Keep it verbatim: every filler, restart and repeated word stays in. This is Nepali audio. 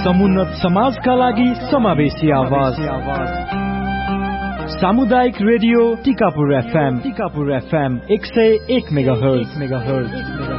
समुन्नत समाजका लागि समावेशी आवाज सामुदायिक radio Tikapur FM Tikapur FM एक सय एक मेगाहर्ज मेगाहर्ज